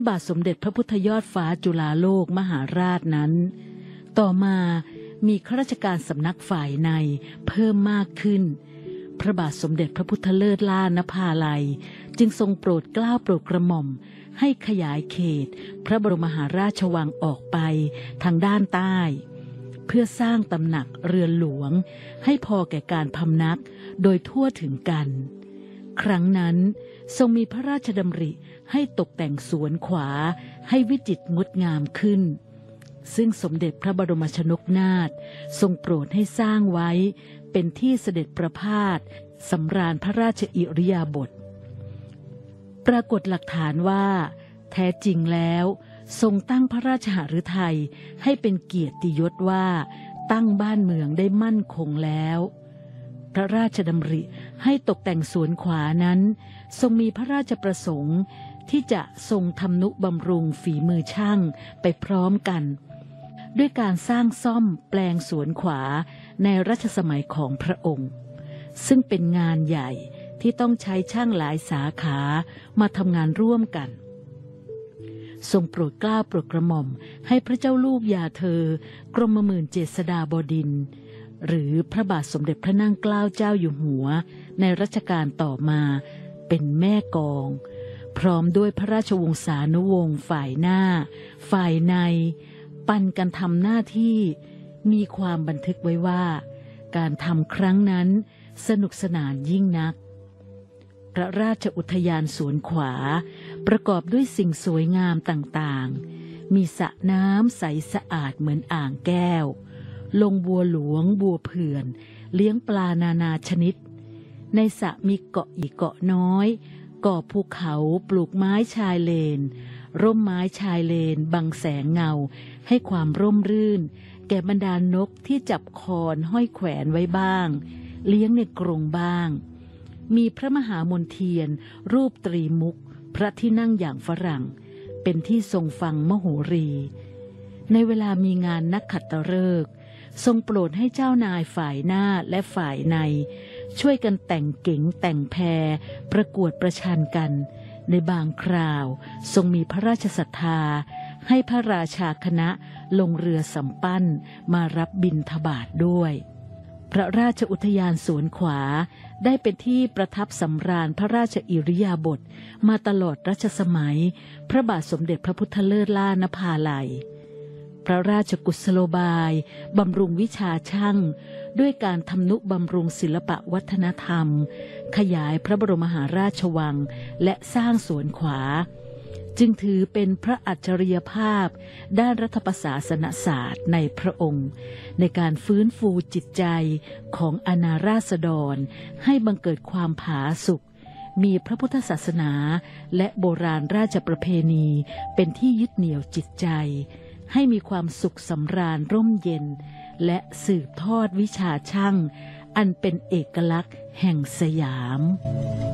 บาทสมเด็จพระพุทธยอดฟ้าจุฬาโลกมหาราชนั้นต่อมามีข้าราชการสำนักฝ่ายในเพิ่มมากขึ้นพระบาทสมเด็จพระพุทธเลิศล่านภาลัยจึงทรงโปรดเกล้าโปรดกระหม่อมให้ขยายเขตพระบรมมหาราชวังออกไปทางด้านใต้เพื่อสร้างตำหนักเรือนหลวงให้พอแก่การพำนักโดยทั่วถึงกันครั้งนั้นทรงมีพระราชดำริให้ตกแต่งสวนขวาให้วิจิตรงดงามขึ้นซึ่งสมเด็จพระบรมชนกนาถทรงโปรดให้สร้างไว้เป็นที่เสด็จประพาสสำราญพระราชอิริยาบถปรากฏหลักฐานว่าแท้จริงแล้วทรงตั้งพระราชหฤทัยให้เป็นเกียรติยศว่าตั้งบ้านเมืองได้มั่นคงแล้วพระราชดำริให้ตกแต่งสวนขวานั้นทรงมีพระราชประสงค์ที่จะทรงทำนุบำรุงฝีมือช่างไปพร้อมกันด้วยการสร้างซ่อมแปลงสวนขวาในรัชสมัยของพระองค์ซึ่งเป็นงานใหญ่ที่ต้องใช้ช่างหลายสาขามาทำงานร่วมกันทรงโปรดเกล้าโปรดกระหม่อมให้พระเจ้าลูกยาเธอกรมหมื่นเจษฎาบดินทร์หรือพระบาทสมเด็จพระนั่งเกล้าเจ้าอยู่หัวในรัชกาลต่อมาเป็นแม่กองพร้อมด้วยพระราชวงศานุวงศ์ฝ่ายหน้าฝ่ายในปันกันทำหน้าที่มีความบันทึกไว้ว่าการทำครั้งนั้นสนุกสนานยิ่งนักพระราชอุทยานสวนขวาประกอบด้วยสิ่งสวยงามต่างๆมีสระน้ำใสสะอาดเหมือนอ่างแก้วลงบัวหลวงบัวเผื่อนเลี้ยงปลานานาชนิดในสระมีเกาะอีกเกาะน้อยก่อภูเขาปลูกไม้ชายเลนร่มไม้ชายเลนบังแสงเงาให้ความร่มรื่นแก่บรรดานกที่จับคอนห้อยแขวนไว้บ้างเลี้ยงในกรงบ้างมีพระมหามนเทียนรูปตรีมุกพระที่นั่งอย่างฝรั่งเป็นที่ทรงฟังมโหรีในเวลามีงานนักขัตฤกษ์ทรงโปรดให้เจ้านายฝ่ายหน้าและฝ่ายในช่วยกันแต่งเก๋งแต่งแพประกวดประชันกันในบางคราวทรงมีพระราชศรัทธาให้พระราชาคณะลงเรือสำปั้นมารับบิณฑบาตด้วยพระราชอุทยานสวนขวาได้เป็นที่ประทับสำราญพระราชอิริยาบถมาตลอดรัชสมัยพระบาทสมเด็จพระพุทธเลิศล่านภาลัยพระราชกุศโลบายบำรุงวิชาช่างด้วยการทำนุบำรุงศิลปวัฒนธรรมขยายพระบรมมหาราชวังและสร้างสวนขวาจึงถือเป็นพระอัจฉริยภาพด้านรัฐประศาสนศาสตร์ในพระองค์ในการฟื้นฟูจิตใจของอาณาราษฎรให้บังเกิดความผาสุกมีพระพุทธศาสนาและโบราณราชประเพณีเป็นที่ยึดเหนี่ยวจิตใจให้มีความสุขสำราญร่มเย็นและสืบทอดวิชาช่างอันเป็นเอกลักษณ์แห่งสยาม